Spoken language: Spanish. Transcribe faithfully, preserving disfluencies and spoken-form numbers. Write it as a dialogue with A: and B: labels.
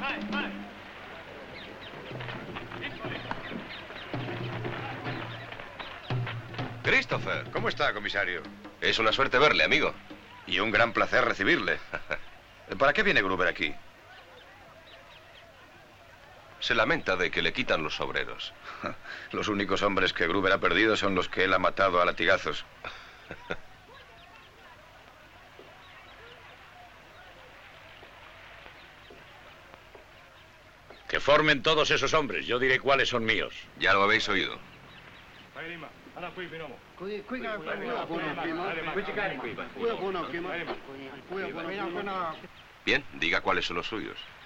A: Christopher.
B: ¿Cómo está, comisario?
A: Es una suerte verle, amigo.
B: Y un gran placer recibirle. ¿Para qué viene Gruber aquí?
A: Se lamenta de que le quitan los obreros.
B: Los únicos hombres que Gruber ha perdido son los que él ha matado a latigazos.
C: Que formen todos esos hombres. Yo diré cuáles son míos.
A: Ya lo habéis oído. Bien, diga cuáles son los suyos.